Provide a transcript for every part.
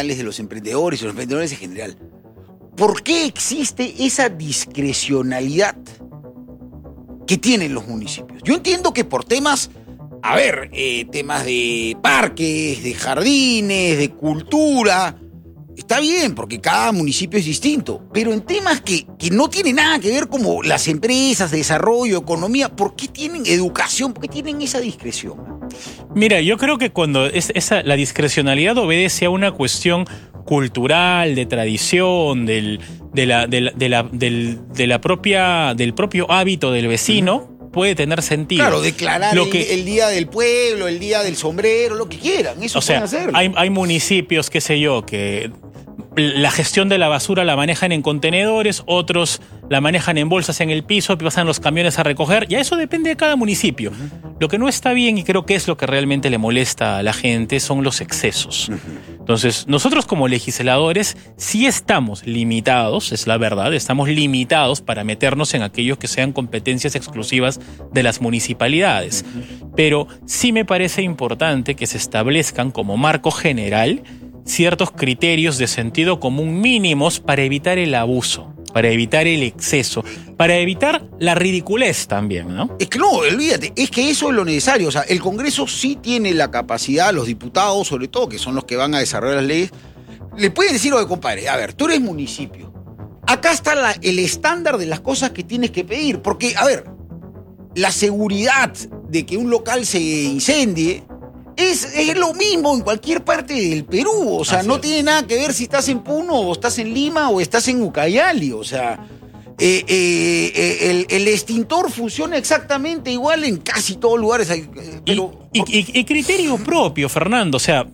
ambientales de los emprendedores y los emprendedores en general. ¿Por qué existe esa discrecionalidad que tienen los municipios? Yo entiendo que por temas, temas de parques, de jardines, de cultura, está bien, porque cada municipio es distinto, pero en temas que no tienen nada que ver como las empresas, desarrollo, economía, ¿por qué tienen educación? ¿Por qué tienen esa discreción? Mira, yo creo que cuando la discrecionalidad obedece a una cuestión cultural, de tradición, del propio hábito del vecino, puede tener sentido. Claro, declarar el día del pueblo, el día del sombrero, lo que quieran, eso pueden hacer. Hay municipios, qué sé yo, que la gestión de la basura la manejan en contenedores, otros la manejan en bolsas en el piso, pasan los camiones a recoger, y eso depende de cada municipio. Lo que no está bien, y creo que es lo que realmente le molesta a la gente, son los excesos. Entonces, nosotros como legisladores sí estamos limitados, es la verdad, estamos limitados para meternos en aquellos que sean competencias exclusivas de las municipalidades. Pero sí me parece importante que se establezcan como marco general ciertos criterios de sentido común mínimos para evitar el abuso, para evitar el exceso, para evitar la ridiculez también, ¿no? Es que no, olvídate, es que eso es lo necesario. O sea, el Congreso sí tiene la capacidad, los diputados sobre todo, que son los que van a desarrollar las leyes, le pueden decir, oye, compadre, a ver, tú eres municipio. Acá está el estándar de las cosas que tienes que pedir. Porque, a ver, la seguridad de que un local se incendie es lo mismo en cualquier parte del Perú. O sea, no tiene nada que ver si estás en Puno o estás en Lima o estás en Ucayali. O sea, el extintor funciona exactamente igual en casi todos lugares. Pero, y criterio propio, Fernando. O sea,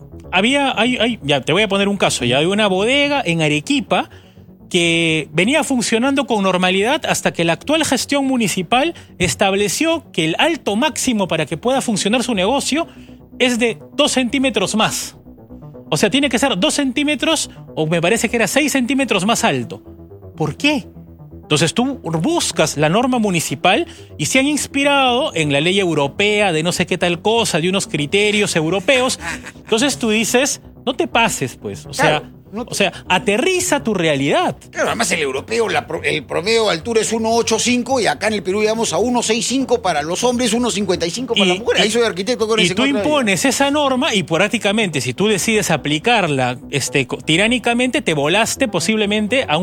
ya te voy a poner un caso. Ya hay una bodega en Arequipa que venía funcionando con normalidad hasta que la actual gestión municipal estableció que el alto máximo para que pueda funcionar su negocio es de 2 centímetros más. O sea, tiene que ser 2 centímetros, o me parece que era 6 centímetros más alto. ¿Por qué? Entonces tú buscas la norma municipal y se han inspirado en la ley europea de no sé qué tal cosa, de unos criterios europeos. Entonces tú dices, no te pases, pues. O sea, aterriza tu realidad. Claro, además el europeo, el promedio de altura es 1,85 y acá en el Perú llegamos a 1,65 para los hombres, 1,55 para las mujeres. Ahí soy arquitecto con ese. Y tú impones esa norma y prácticamente si tú decides aplicarla tiránicamente, te volaste posiblemente a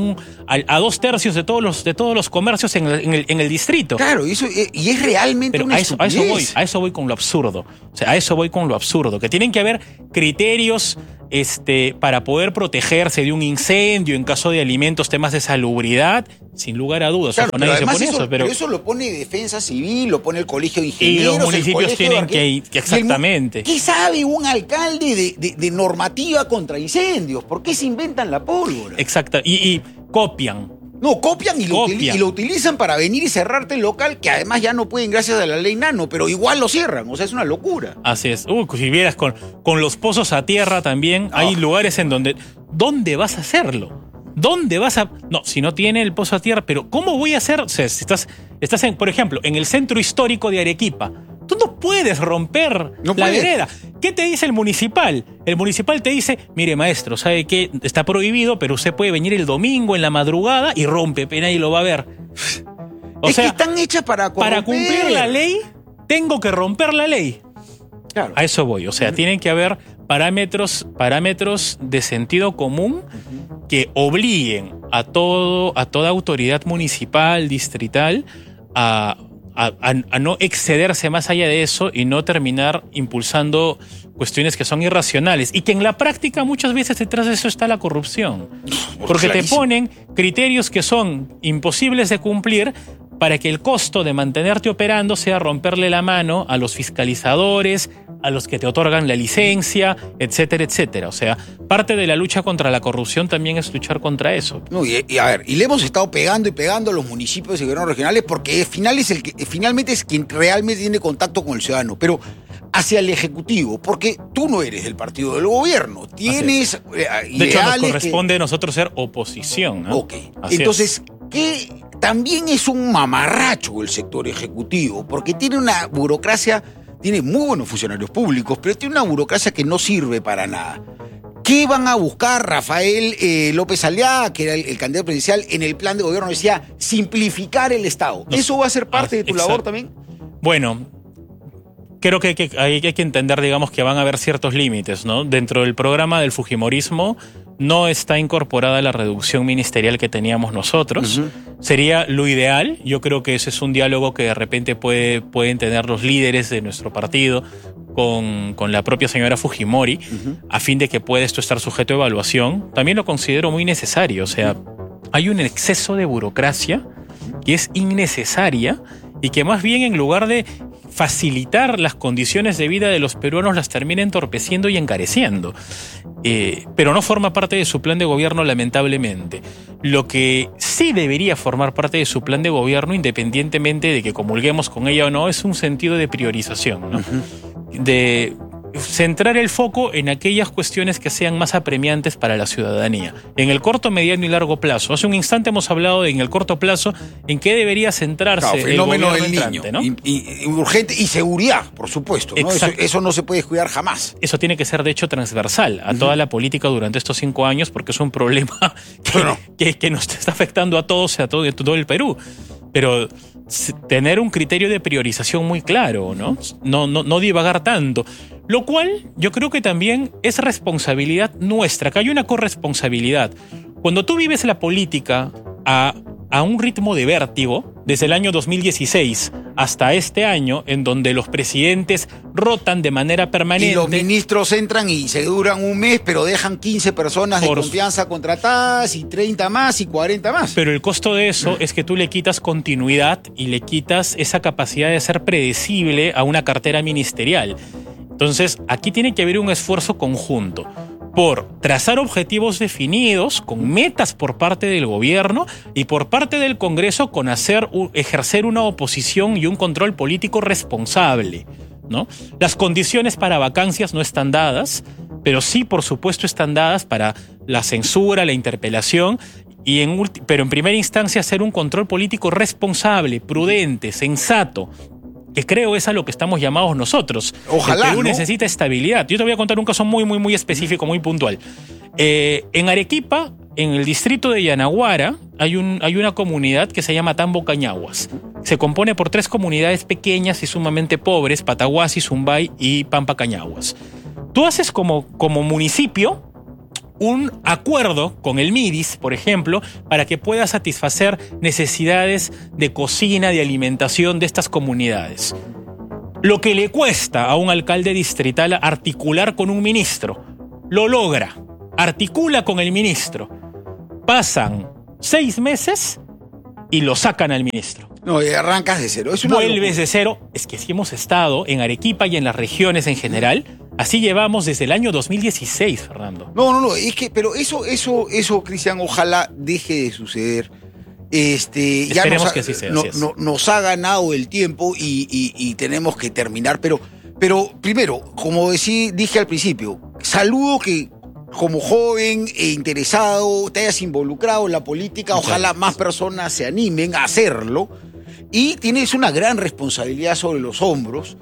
2/3 de todos los comercios en el distrito. Claro, y es realmente una estupidez. A eso voy con lo absurdo. O sea, a eso voy con lo absurdo. Que tienen que haber criterios para poder protegerse de un incendio en caso de alimentos, temas de salubridad, sin lugar a dudas. Claro, nadie se pone eso, pero eso lo pone Defensa Civil, lo pone el Colegio de Ingenieros. Y los municipios tienen que exactamente. ¿Qué sabe un alcalde de normativa contra incendios? ¿Por qué se inventan la pólvora? Exacto, y copian. No, copian y lo utilizan para venir y cerrarte el local, que además ya no pueden gracias a la ley Nano, pero igual lo cierran, o sea, es una locura. Así es. Si vieras con los pozos a tierra también, hay lugares en donde... ¿Dónde vas a hacerlo? ¿Dónde vas a...? No, si no tiene el pozo a tierra, pero ¿cómo voy a hacer? O sea, si estás por ejemplo, en el centro histórico de Arequipa, tú no puedes romper la vereda. ¿Qué te dice el municipal? El municipal te dice, mire maestro, ¿sabe qué? Está prohibido, pero usted puede venir el domingo en la madrugada y rompe, pena y lo va a ver. Es que están hechas para cumplir la ley, tengo que romper la ley. Claro. A eso voy. O sea, tienen que haber parámetros de sentido común que obliguen a toda autoridad municipal, distrital, a no excederse más allá de eso y no terminar impulsando cuestiones que son irracionales y que en la práctica muchas veces detrás de eso está la corrupción. Porque te ponen criterios que son imposibles de cumplir para que el costo de mantenerte operando sea romperle la mano a los fiscalizadores, a los que te otorgan la licencia, etcétera, etcétera. O sea, parte de la lucha contra la corrupción también es luchar contra eso. No, y a ver, y le hemos estado pegando y pegando a los municipios y gobiernos regionales porque finalmente es quien realmente tiene contacto con el ciudadano, pero hacia el Ejecutivo, porque tú no eres del partido del gobierno, tienes ideales. De hecho, nos corresponde a nosotros ser oposición, ¿no? Ok, entonces, ¿qué? También es un mamarracho el sector ejecutivo, porque tiene una burocracia, tiene muy buenos funcionarios públicos, pero tiene una burocracia que no sirve para nada. ¿Qué van a buscar Rafael López Aliaga, que era el candidato presidencial, en el plan de gobierno? Decía, simplificar el Estado. ¿Eso va a ser parte de tu labor también? Bueno, creo que hay que entender, digamos, que van a haber ciertos límites, ¿no? Dentro del programa del fujimorismo no está incorporada la reducción ministerial que teníamos nosotros. Sería lo ideal. Yo creo que ese es un diálogo que de repente pueden tener los líderes de nuestro partido con la propia señora Fujimori, a fin de que pueda esto estar sujeto a evaluación. También lo considero muy necesario. O sea, hay un exceso de burocracia que es innecesaria y que más bien, en lugar de facilitar las condiciones de vida de los peruanos, las termina entorpeciendo y encareciendo. Pero no forma parte de su plan de gobierno, lamentablemente. Lo que sí debería formar parte de su plan de gobierno, independientemente de que comulguemos con ella o no, es un sentido de priorización, ¿no? De centrar el foco en aquellas cuestiones que sean más apremiantes para la ciudadanía. En el corto, mediano y largo plazo. Hace un instante hemos hablado en el corto plazo en qué debería centrarse el fenómeno gobierno del entrante, niño, ¿no? y urgente, y seguridad, por supuesto, ¿no? Eso no se puede descuidar jamás. Eso tiene que ser, de hecho, transversal a toda la política durante estos 5 años, porque es un problema que nos está afectando a todos, a todo el Perú. Pero tener un criterio de priorización muy claro, ¿no? No divagar tanto. Lo cual yo creo que también es responsabilidad nuestra, que hay una corresponsabilidad. Cuando tú vives la política a un ritmo de vértigo, desde el año 2016 hasta este año, en donde los presidentes rotan de manera permanente. Y los ministros entran y se duran un mes, pero dejan 15 personas de confianza contratadas, y 30 más, y 40 más. Pero el costo de eso es que tú le quitas continuidad y le quitas esa capacidad de ser predecible a una cartera ministerial. Entonces, aquí tiene que haber un esfuerzo conjunto por trazar objetivos definidos, con metas por parte del gobierno y por parte del Congreso, con ejercer una oposición y un control político responsable, ¿no? Las condiciones para vacancias no están dadas, pero sí, por supuesto, están dadas para la censura, la interpelación, pero en primera instancia hacer un control político responsable, prudente, sensato, que creo es a lo que estamos llamados nosotros. Ojalá, el Perú, ¿no?, necesita estabilidad. Yo te voy a contar un caso muy específico, muy puntual. En Arequipa, en el distrito de Yanaguara, hay una comunidad que se llama Tambo Cañaguas. Se compone por 3 comunidades pequeñas y sumamente pobres: Pataguasi, Zumbay y Pampa Cañaguas. Tú haces como municipio un acuerdo con el MIDIS, por ejemplo, para que pueda satisfacer necesidades de cocina, de alimentación de estas comunidades. Lo que le cuesta a un alcalde distrital articular con un ministro, lo logra, articula con el ministro. Pasan 6 meses y lo sacan al ministro. No, y arrancas de cero. Vuelves de cero. Es que si hemos estado en Arequipa y en las regiones en general, así llevamos desde el año 2016, Fernando. No, es que, pero eso, Cristian, ojalá deje de suceder. Esperemos que así sea. Nos ha ganado el tiempo y tenemos que terminar. Pero primero, como dije al principio, saludo que como joven e interesado te hayas involucrado en la política. Ojalá más personas se animen a hacerlo. Y tienes una gran responsabilidad sobre los hombros,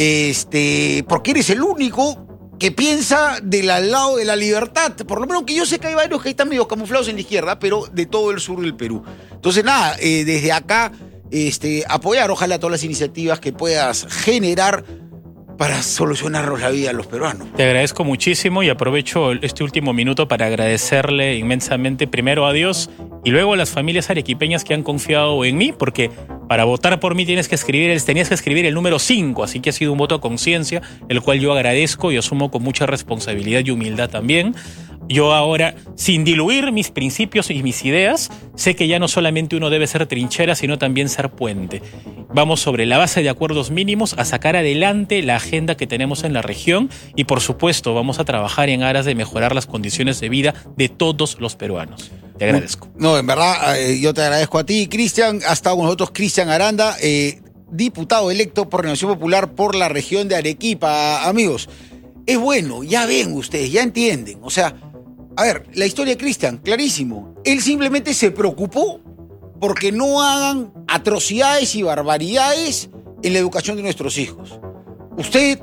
porque eres el único que piensa del lado de la libertad. Por lo menos que yo sé que hay varios que están medio camuflados en la izquierda, pero de todo el sur del Perú. Entonces, nada, desde acá, apoyar, ojalá, todas las iniciativas que puedas generar para solucionarnos la vida a los peruanos. Te agradezco muchísimo y aprovecho este último minuto para agradecerle inmensamente primero a Dios y luego a las familias arequipeñas que han confiado en mí, porque para votar por mí tenías que escribir el número 5, así que ha sido un voto a conciencia, el cual yo agradezco y asumo con mucha responsabilidad y humildad también. Yo ahora, sin diluir mis principios y mis ideas, sé que ya no solamente uno debe ser trinchera, sino también ser puente. Vamos, sobre la base de acuerdos mínimos, a sacar adelante la agenda que tenemos en la región y, por supuesto, vamos a trabajar en aras de mejorar las condiciones de vida de todos los peruanos. Te agradezco. No, en verdad, yo te agradezco a ti, Cristian. Ha estado con nosotros Cristian Aranda, diputado electo por Renovación Popular por la región de Arequipa. Amigos, es bueno, ya ven ustedes, ya entienden. O sea, a ver, la historia de Cristian, clarísimo. Él simplemente se preocupó porque no hagan atrocidades y barbaridades en la educación de nuestros hijos. Usted,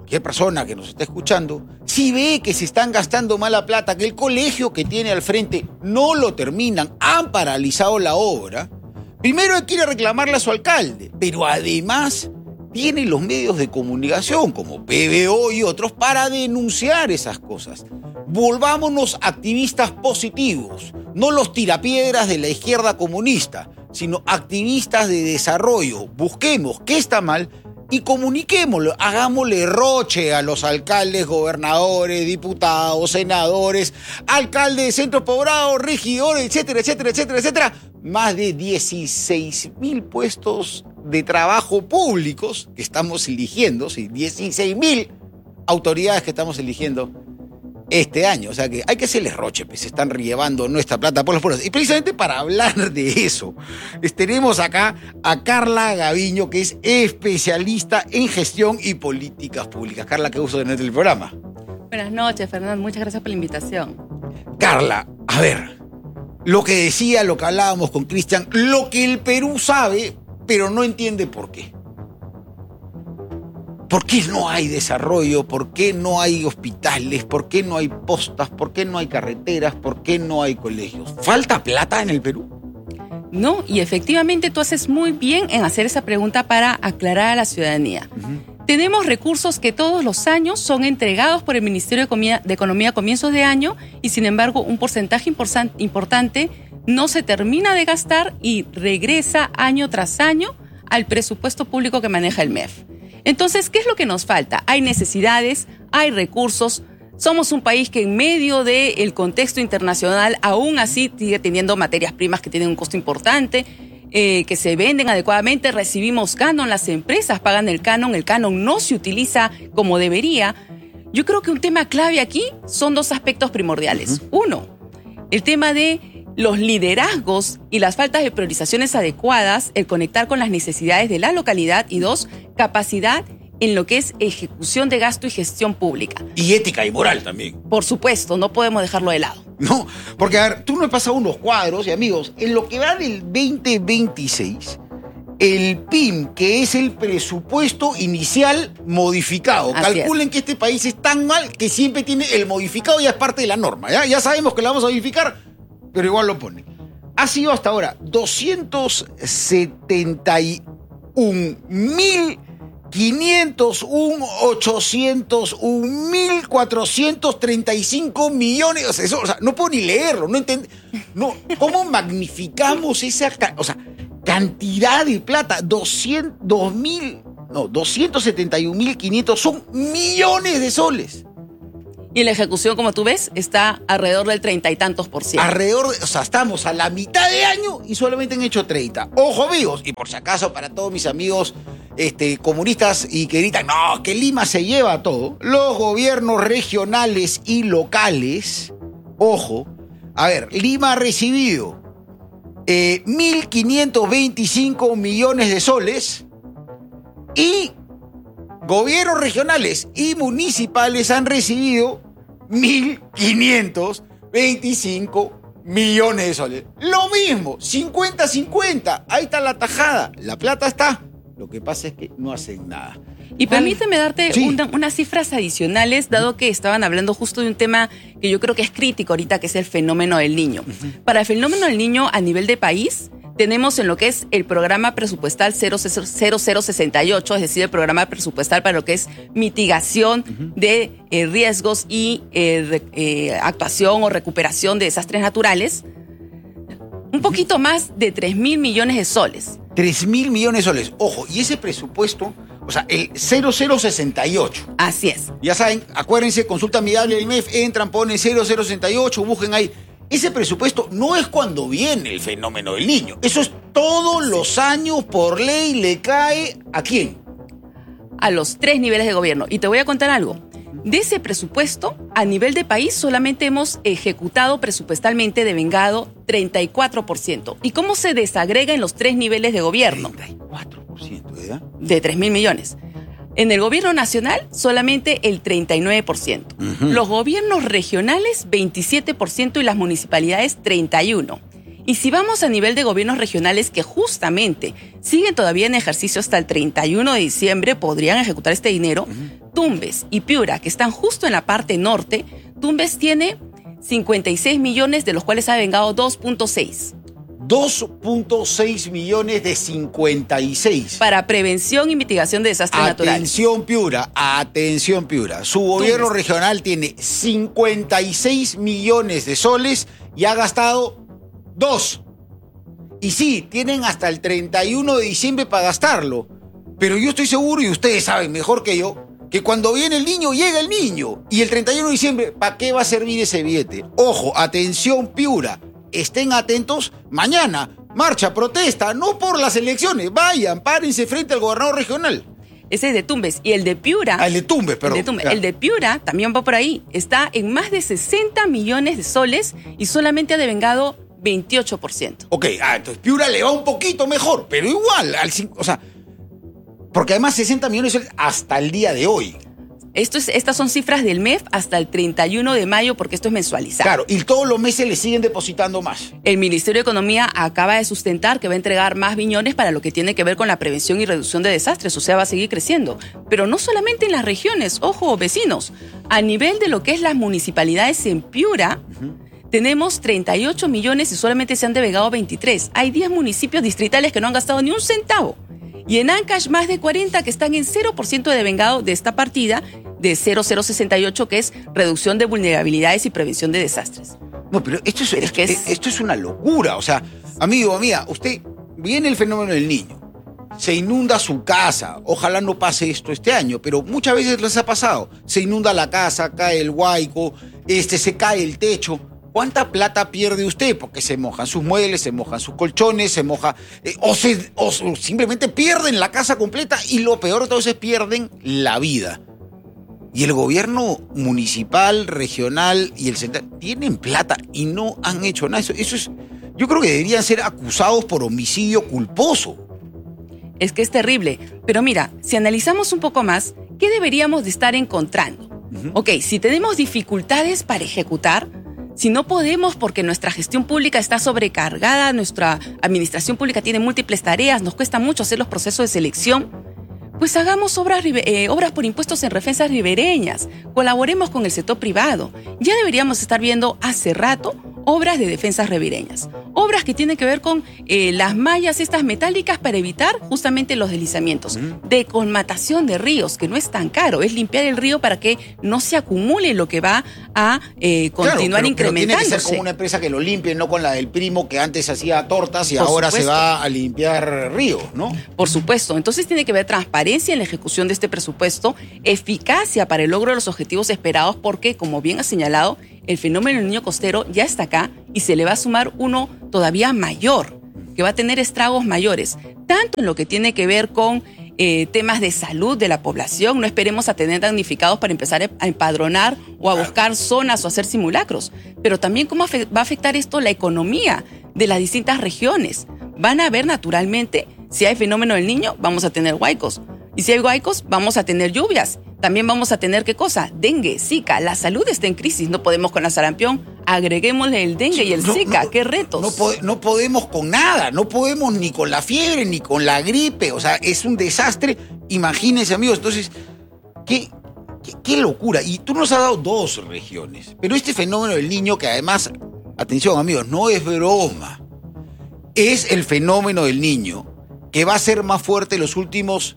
cualquier persona que nos esté escuchando, si ve que se están gastando mala plata, que el colegio que tiene al frente no lo terminan, han paralizado la obra, primero hay que ir a reclamarle a su alcalde, pero además tiene los medios de comunicación como PBO y otros para denunciar esas cosas. Volvámonos activistas positivos, no los tirapiedras de la izquierda comunista, sino activistas de desarrollo. Busquemos qué está mal y comuniquémoslo, hagámosle roche a los alcaldes, gobernadores, diputados, senadores, alcaldes de centros poblados, regidores, etcétera, etcétera, etcétera, etcétera. Más de 16.000 puestos de trabajo públicos que estamos eligiendo, sí, 16.000 autoridades que estamos eligiendo este año. O sea que hay que hacerles roche, pues se están llevando nuestra plata por los poros. Y precisamente para hablar de eso, tenemos acá a Carla Gaviño, que es especialista en gestión y políticas públicas. Carla, qué gusto tenerte en el programa. Buenas noches, Fernando. Muchas gracias por la invitación. Carla, a ver, lo que decía, lo que hablábamos con Cristian, lo que el Perú sabe, pero no entiende por qué. ¿Por qué no hay desarrollo? ¿Por qué no hay hospitales? ¿Por qué no hay postas? ¿Por qué no hay carreteras? ¿Por qué no hay colegios? ¿Falta plata en el Perú? No, y efectivamente tú haces muy bien en hacer esa pregunta para aclarar a la ciudadanía. Tenemos recursos que todos los años son entregados por el Ministerio de Economía a comienzos de año y sin embargo un porcentaje importante no se termina de gastar y regresa año tras año al presupuesto público que maneja el MEF. Entonces, ¿qué es lo que nos falta? Hay necesidades, hay recursos. Somos un país que en medio del contexto internacional aún así sigue teniendo materias primas que tienen un costo importante, que se venden adecuadamente, recibimos canon, las empresas pagan el canon no se utiliza como debería. Yo creo que un tema clave aquí son dos aspectos primordiales. Uno, el tema de los liderazgos y las faltas de priorizaciones adecuadas, el conectar con las necesidades de la localidad, y dos, capacidad en lo que es ejecución de gasto y gestión pública. Y ética y moral también. Por supuesto, no podemos dejarlo de lado. No, porque a ver, tú me has pasado unos cuadros y amigos, en lo que va del 2026, el PIM, que es el presupuesto inicial modificado. Calculen que este país es tan mal que siempre tiene el modificado, ya es parte de la norma. Ya sabemos que la vamos a modificar, pero igual lo pone. Ha sido hasta ahora 271.501.801.435 millones. O sea, no puedo ni leerlo, no entiendo. No, ¿cómo magnificamos esa cantidad de plata? 271.500 son millones de soles. Y la ejecución, como tú ves, está alrededor del 30 y tantos %. O sea, estamos a la mitad de año y solamente han hecho 30. Ojo, amigos, y por si acaso para todos mis amigos comunistas y que gritan, no, que Lima se lleva todo. Los gobiernos regionales y locales, ojo, a ver, Lima ha recibido 1.525 millones de soles y gobiernos regionales y municipales han recibido 1.525 millones de soles. Lo mismo, 50-50. Ahí está la tajada. La plata está. Lo que pasa es que no hacen nada. Y permíteme darte unas cifras adicionales, dado que estaban hablando justo de un tema que yo creo que es crítico ahorita, que es el fenómeno del niño. Para el fenómeno del niño a nivel de país, tenemos en lo que es el programa presupuestal 0068, es decir, el programa presupuestal para lo que es mitigación de riesgos y actuación o recuperación de desastres naturales, un poquito más de 3.000 millones de soles. 3.000 millones de soles. Ojo, y ese presupuesto, o sea, el 0068. Así es. Ya saben, acuérdense, consulta amigable del MEF, entran, ponen 0068, busquen ahí. Ese presupuesto no es cuando viene el fenómeno del niño. Eso es todos los años, por ley, le cae ¿a quién? A los 3 niveles de gobierno. Y te voy a contar algo. De ese presupuesto, a nivel de país, solamente hemos ejecutado presupuestalmente devengado 34%. ¿Y cómo se desagrega en los 3 niveles de gobierno? 34%, ¿verdad? De 3.000 millones. En el gobierno nacional, solamente el 39%. Los gobiernos regionales, 27% y las municipalidades, 31%. Y si vamos a nivel de gobiernos regionales que justamente siguen todavía en ejercicio hasta el 31 de diciembre, podrían ejecutar este dinero, Tumbes y Piura, que están justo en la parte norte, Tumbes tiene 56 millones, de los cuales ha devengado 2.6. 2.6 millones de 56. Para prevención y mitigación de desastres naturales. Atención Piura. Su gobierno regional tiene 56 millones de soles y ha gastado 2. Y sí, tienen hasta el 31 de diciembre para gastarlo. Pero yo estoy seguro, y ustedes saben mejor que yo, que cuando viene el niño, llega el niño. Y el 31 de diciembre, ¿para qué va a servir ese billete? Ojo, atención Piura. Estén atentos, mañana, marcha, protesta, no por las elecciones, vayan, párense frente al gobernador regional. Ese es de Tumbes. Y el de Piura... el de Tumbes, perdón. El de Piura también va por ahí. Está en más de 60 millones de soles y solamente ha devengado 28%. Ok, entonces Piura le va un poquito mejor, pero igual, porque además 60 millones de soles hasta el día de hoy. Estas son cifras del MEF hasta el 31 de mayo, porque esto es mensualizado. Claro, y todos los meses le siguen depositando más. El Ministerio de Economía acaba de sustentar que va a entregar más billones para lo que tiene que ver con la prevención y reducción de desastres, o sea, va a seguir creciendo. Pero no solamente en las regiones, ojo, vecinos, a nivel de lo que es las municipalidades en Piura, tenemos 38 millones y solamente se han devengado 23. Hay 10 municipios distritales que no han gastado ni un centavo. Y en Ancash más de 40 que están en 0% de devengado de esta partida de 0068, que es reducción de vulnerabilidades y prevención de desastres. No, pero esto es una locura. O sea, amigo, amiga, usted viene el fenómeno del niño, se inunda su casa, ojalá no pase esto este año, pero muchas veces les ha pasado. Se inunda la casa, cae el huaico, se cae el techo. ¿Cuánta plata pierde usted? Porque se mojan sus muebles, se mojan sus colchones, se moja... o simplemente pierden la casa completa y lo peor de todo es pierden la vida. Y el gobierno municipal, regional y el central tienen plata y no han hecho nada. Eso es... Yo creo que deberían ser acusados por homicidio culposo. Es que es terrible. Pero mira, si analizamos un poco más, ¿qué deberíamos de estar encontrando? Ok, si tenemos dificultades para ejecutar... Si no podemos porque nuestra gestión pública está sobrecargada, nuestra administración pública tiene múltiples tareas, nos cuesta mucho hacer los procesos de selección, pues hagamos obras por impuestos en defensas ribereñas, colaboremos con el sector privado. Ya deberíamos estar viendo hace rato obras de defensas ribereñas, obras que tienen que ver con las mallas estas metálicas para evitar justamente los deslizamientos, de colmatación de ríos, que no es tan caro, es limpiar el río para que no se acumule lo que va a continuar incrementándose. Pero tiene que ser como una empresa que lo limpie, no con la del primo que antes hacía tortas y ahora se va a limpiar ríos, ¿no? Por supuesto, entonces tiene que haber transparencia en la ejecución de este presupuesto, eficacia para el logro de los objetivos esperados, porque, como bien ha señalado, el fenómeno del niño costero ya está acá y se le va a sumar uno todavía mayor, que va a tener estragos mayores, tanto en lo que tiene que ver con temas de salud de la población. No esperemos a tener damnificados para empezar a empadronar o a buscar zonas o hacer simulacros, pero también cómo va a afectar esto la economía de las distintas regiones. Van a haber naturalmente, si hay fenómeno del niño, vamos a tener huaicos. Y si hay huaicos, vamos a tener lluvias. También vamos a tener, ¿qué cosa? Dengue, Zika. La salud está en crisis. No podemos con la sarampión. Agreguémosle el dengue y el Zika. ¡Qué retos! No podemos con nada. No podemos ni con la fiebre, ni con la gripe. O sea, es un desastre. Imagínense, amigos. Entonces, qué locura. Y tú nos has dado 2 regiones. Pero este fenómeno del niño, que además, atención, amigos, no es broma. Es el fenómeno del niño que va a ser más fuerte los últimos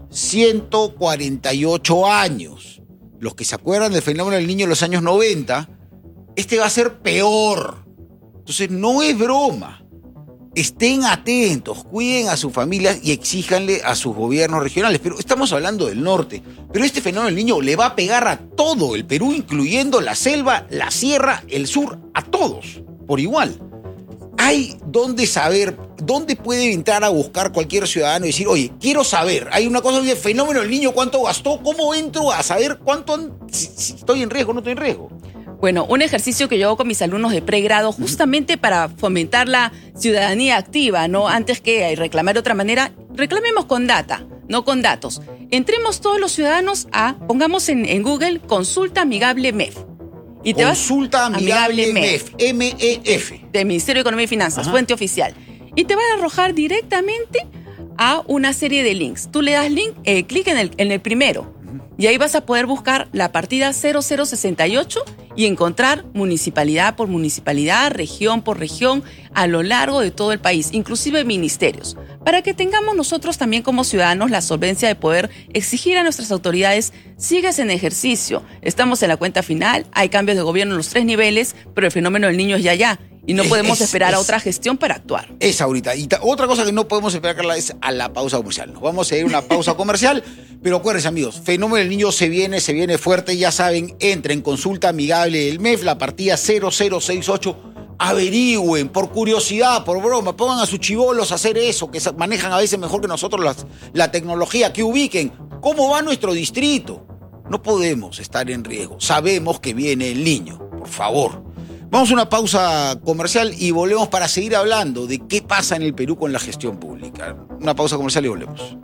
148 años. Los que se acuerdan del fenómeno del niño en los años 90, este va a ser peor. Entonces no es broma. Estén atentos, cuiden a sus familias y exíjanle a sus gobiernos regionales. Pero estamos hablando del norte. Pero este fenómeno del niño le va a pegar a todo el Perú, incluyendo la selva, la sierra, el sur, a todos, por igual. Hay dónde saber, dónde puede entrar a buscar cualquier ciudadano y decir, oye, quiero saber, hay una cosa de fenómeno del niño, cuánto gastó, cómo entro a saber si estoy en riesgo o no estoy en riesgo. Bueno, un ejercicio que yo hago con mis alumnos de pregrado justamente para fomentar la ciudadanía activa, ¿no? Antes que reclamar de otra manera, reclamemos con data, no con datos. Entremos todos los ciudadanos pongamos en Google consulta amigable MEF. Y te Consulta Amigable MEF. MEF. Del Ministerio de Economía y Finanzas, Ajá. fuente oficial. Y te van a arrojar directamente a una serie de links. Tú le das clic en el primero. Y ahí vas a poder buscar la partida 0068 y encontrar municipalidad por municipalidad, región por región, a lo largo de todo el país, inclusive ministerios, para que tengamos nosotros también como ciudadanos la solvencia de poder exigir a nuestras autoridades: sigas en ejercicio, estamos en la cuenta final, hay cambios de gobierno en los 3 niveles, pero el fenómeno del niño es ya. Y no podemos esperar a otra gestión para actuar. Es ahorita. Y otra cosa que no podemos esperar, Carla, es a la pausa comercial. Nos vamos a ir a una pausa comercial, pero acuérdense, amigos, fenómeno del niño se viene fuerte. Ya saben, entren en consulta amigable del MEF, la partida 0068. Averigüen, por curiosidad, por broma, pongan a sus chibolos a hacer eso, que manejan a veces mejor que nosotros la tecnología, que ubiquen cómo va nuestro distrito. No podemos estar en riesgo. Sabemos que viene el niño, por favor. Vamos a una pausa comercial y volvemos para seguir hablando de qué pasa en el Perú con la gestión pública. Una pausa comercial y volvemos.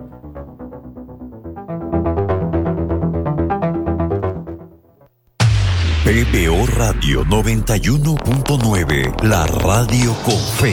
PBO Radio 91.9, la radio con fe.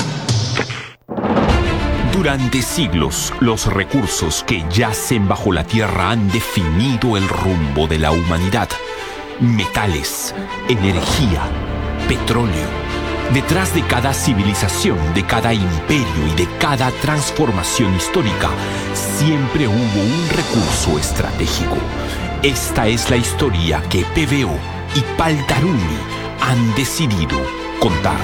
Durante siglos, los recursos que yacen bajo la tierra han definido el rumbo de la humanidad. Metales, energía, petróleo. Detrás de cada civilización, de cada imperio y de cada transformación histórica, siempre hubo un recurso estratégico. Esta es la historia que PBO y Paltarumi han decidido contar.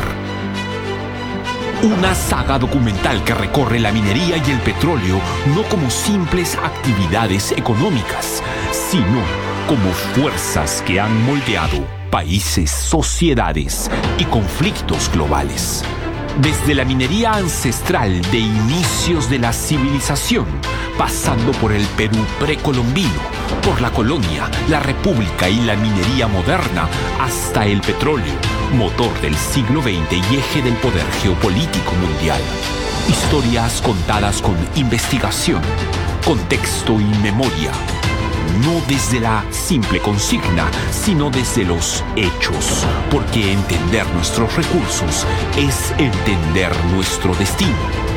Una saga documental que recorre la minería y el petróleo no como simples actividades económicas, sino como fuerzas que han moldeado países, sociedades y conflictos globales. Desde la minería ancestral de inicios de la civilización, pasando por el Perú precolombino, por la colonia, la república y la minería moderna, hasta el petróleo, motor del siglo XX y eje del poder geopolítico mundial. Historias contadas con investigación, contexto y memoria. No desde la simple consigna, sino desde los hechos, porque entender nuestros recursos es entender nuestro destino.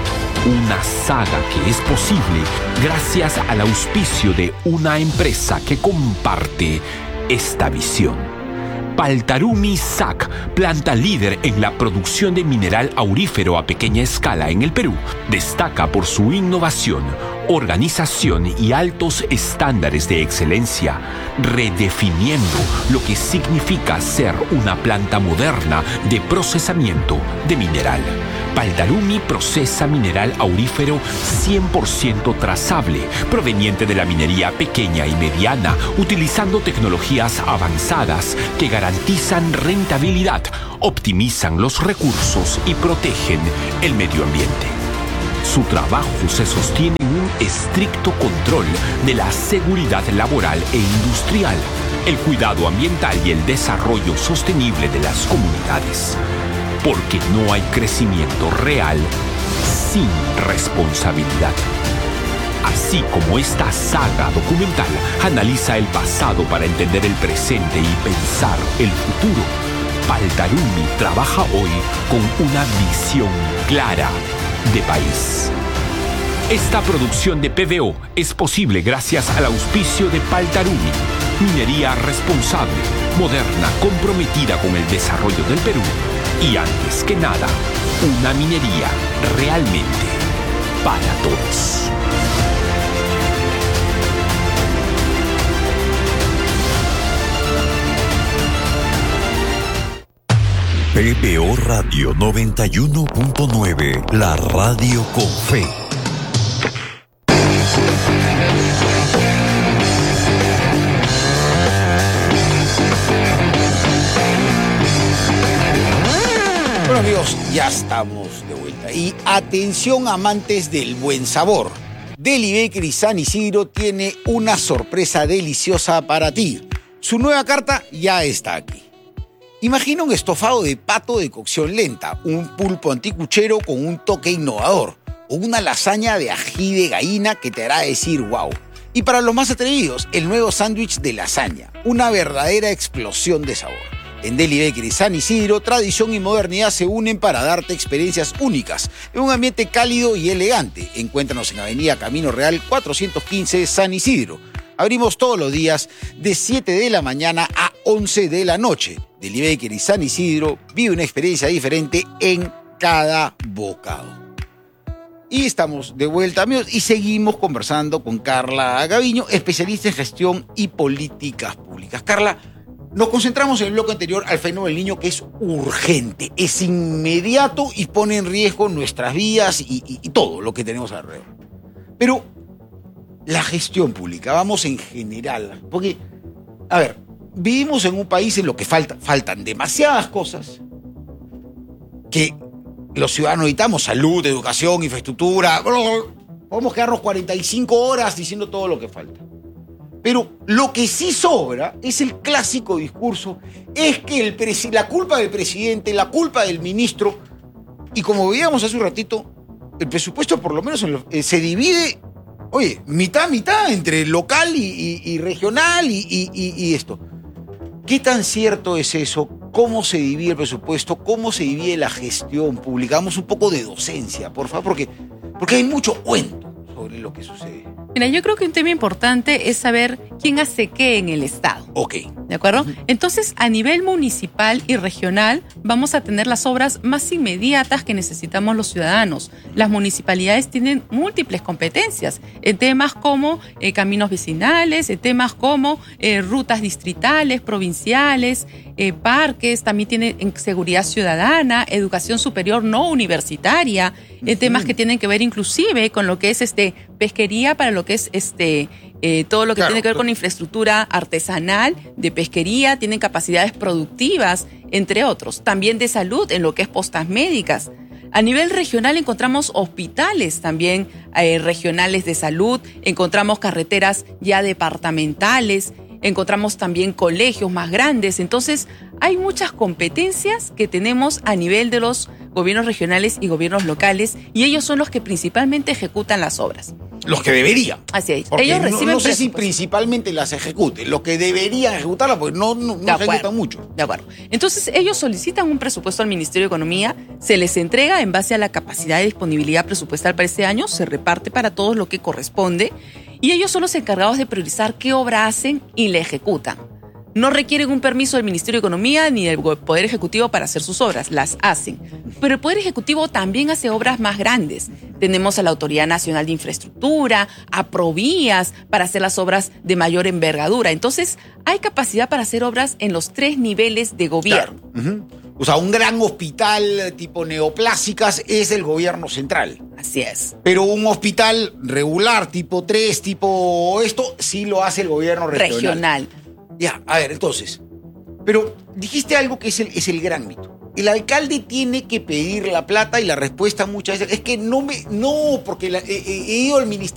Una saga que es posible gracias al auspicio de una empresa que comparte esta visión. Paltarumi SAC, planta líder en la producción de mineral aurífero a pequeña escala en el Perú, destaca por su innovación, organización y altos estándares de excelencia, redefiniendo lo que significa ser una planta moderna de procesamiento de mineral. Paltarumi procesa mineral aurífero 100% trazable, proveniente de la minería pequeña y mediana, utilizando tecnologías avanzadas que garantizan rentabilidad, optimizan los recursos y protegen el medio ambiente. Su trabajo se sostiene en un estricto control de la seguridad laboral e industrial, el cuidado ambiental y el desarrollo sostenible de las comunidades. Porque no hay crecimiento real sin responsabilidad. Así como esta saga documental analiza el pasado para entender el presente y pensar el futuro, Paltarumi trabaja hoy con una visión clara de país. Esta producción de PBO es posible gracias al auspicio de Paltarumi, minería responsable, moderna, comprometida con el desarrollo del Perú y, antes que nada, una minería realmente para todos. PBO Radio 91.9, la radio con fe. Bueno, amigos, ya estamos de vuelta. Y atención, amantes del buen sabor. Deli Bakery San Isidro tiene una sorpresa deliciosa para ti. Su nueva carta ya está aquí. Imagina un estofado de pato de cocción lenta, un pulpo anticuchero con un toque innovador, o una lasaña de ají de gallina que te hará decir wow. Y para los más atrevidos, el nuevo sándwich de lasaña, una verdadera explosión de sabor. En Deli Bakery San Isidro, tradición y modernidad se unen para darte experiencias únicas en un ambiente cálido y elegante. Encuéntranos en Avenida Camino Real 415 San Isidro. Abrimos todos los días de 7 de la mañana a 11 de la noche. Deli Bakery San Isidro vive una experiencia diferente en cada bocado. Y estamos de vuelta, amigos, y seguimos conversando con Carla Gaviño, especialista en gestión y políticas públicas. Carla, nos concentramos en el bloque anterior al fenómeno del niño, que es urgente, es inmediato y pone en riesgo nuestras vidas y todo lo que tenemos alrededor. Pero la gestión pública, vamos en general, porque, a ver, vivimos en un país en lo que faltan demasiadas cosas que los ciudadanos necesitamos: salud, educación, infraestructura. Podemos quedarnos 45 horas diciendo todo lo que falta. Pero lo que sí sobra es el clásico discurso, es que la culpa del presidente, la culpa del ministro, y como veíamos hace un ratito, el presupuesto por lo menos se divide, mitad entre local y regional y esto. ¿Qué tan cierto es eso? ¿Cómo se divide el presupuesto? ¿Cómo se divide la gestión pública? Damos un poco de docencia, por favor, porque hay mucho cuento sobre lo que sucede. Mira, yo creo que un tema importante es saber quién hace qué en el Estado. Ok. ¿De acuerdo? Entonces, a nivel municipal y regional, vamos a tener las obras más inmediatas que necesitamos los ciudadanos. Las municipalidades tienen múltiples competencias en temas como caminos vecinales, en temas como rutas distritales, provinciales, parques, también tienen seguridad ciudadana, educación superior no universitaria, temas que tienen que ver inclusive con lo que es pesquería, para lo que es todo lo que tiene que ver con infraestructura artesanal, de pesquería, tienen capacidades productivas, entre otros. También de salud, en lo que es postas médicas. A nivel regional encontramos hospitales también regionales de salud, encontramos carreteras ya departamentales, encontramos también colegios más grandes. Entonces, hay muchas competencias que tenemos a nivel de los gobiernos regionales y gobiernos locales, y ellos son los que principalmente ejecutan las obras. Los que deberían. Así es. Porque ellos reciben no sé si principalmente las ejecuten, los que deberían ejecutarlas, porque no ejecutan mucho. De acuerdo. Entonces, ellos solicitan un presupuesto al Ministerio de Economía, se les entrega en base a la capacidad y disponibilidad presupuestal para este año, se reparte para todos lo que corresponde, y ellos son los encargados de priorizar qué obra hacen y la ejecutan. No requieren un permiso del Ministerio de Economía ni del Poder Ejecutivo para hacer sus obras, las hacen. Pero el Poder Ejecutivo también hace obras más grandes. Tenemos a la Autoridad Nacional de Infraestructura, a Provías, para hacer las obras de mayor envergadura. Entonces, hay capacidad para hacer obras en los 3 niveles de gobierno. Claro. O sea, un gran hospital tipo neoplásicas es el gobierno central. Así es. Pero un hospital regular, tipo 3, tipo esto, sí lo hace el gobierno regional. Ya, a ver, entonces, pero dijiste algo que es el gran mito. El alcalde tiene que pedir la plata y la respuesta muchas veces es que no, porque he ido al Ministerio